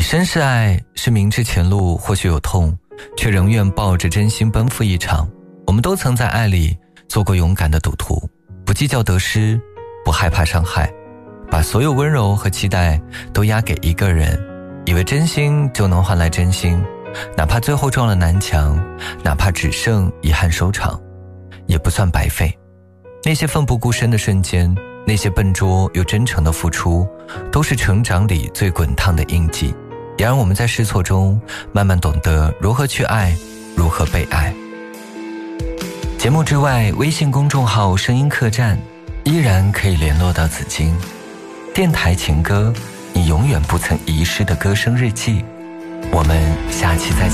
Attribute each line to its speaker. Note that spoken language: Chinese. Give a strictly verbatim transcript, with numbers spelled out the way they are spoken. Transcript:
Speaker 1: 深是爱，是明知前路或许有痛，却仍愿抱着真心奔赴一场。我们都曾在爱里做过勇敢的赌徒，不计较得失，不害怕伤害，把所有温柔和期待都压给一个人，以为真心就能换来真心，哪怕最后撞了南墙，哪怕只剩遗憾收场，也不算白费。那些奋不顾身的瞬间，那些笨拙又真诚的付出，都是成长里最滚烫的印记，也让我们在试错中慢慢懂得如何去爱，如何被爱。节目之外，微信公众号声音客栈依然可以联络到紫金。电台情歌，你永远不曾遗失的歌声日记。我们下期再见。